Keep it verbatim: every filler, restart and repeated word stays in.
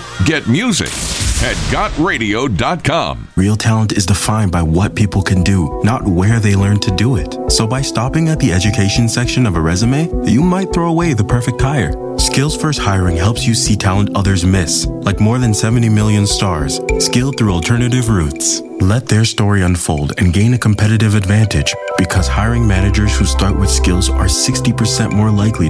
Get music at got radio dot com. Real talent is defined by what people can do, not where they learn to do it. So by stopping at the education section of a resume, you might throw away the perfect hire. Skills First Hiring helps you see talent others miss, like more than seventy million stars, skilled through alternative routes. Let their story unfold and gain a competitive advantage, because hiring managers who start with skills are sixty percent more likely